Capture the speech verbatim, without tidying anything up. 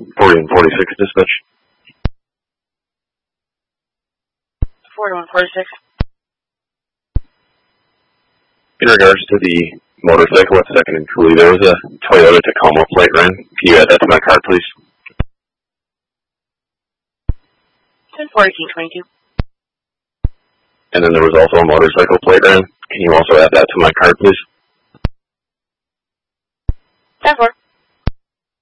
forty and forty-six dispatch. forty-one forty-six. In regards to the motorcycle at Second and Cooley, there was a Toyota Tacoma plate ran. Can you add that to my card, please? ten forty-two twenty-two. And then there was also a motorcycle plate ran. Can you also add that to my card, please? ten four.